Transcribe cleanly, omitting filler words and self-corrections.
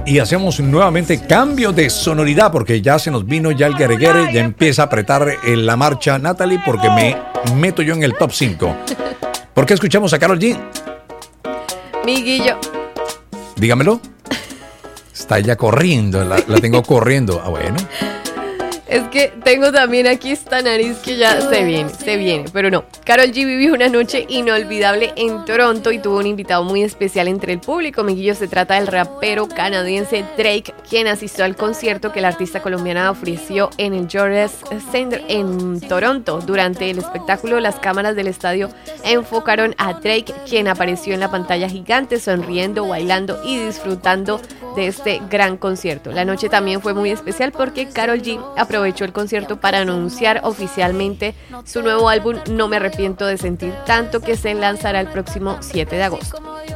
y hacemos nuevamente cambio de sonoridad porque ya se nos vino ya el guerre, ya empieza a apretar en la marcha Natalie porque me meto yo en el top 5. ¿Por qué escuchamos a Karol G? Miguillo. Dígamelo. Está ella corriendo, la tengo corriendo. Ah, bueno. Es que tengo también aquí esta nariz que ya se viene, pero no. Karol G vivió una noche inolvidable en Toronto y tuvo un invitado muy especial entre el público. Miguillo, se trata del rapero canadiense Drake, quien asistió al concierto que la artista colombiana ofreció en el Georges Center en Toronto. Durante el espectáculo, las cámaras del estadio enfocaron a Drake, quien apareció en la pantalla gigante, sonriendo, bailando y disfrutando de este gran concierto. La noche también fue muy especial porque Karol G aprovechó el concierto para anunciar oficialmente su nuevo álbum No me arrepiento de sentir tanto, que se lanzará el próximo 7 de agosto.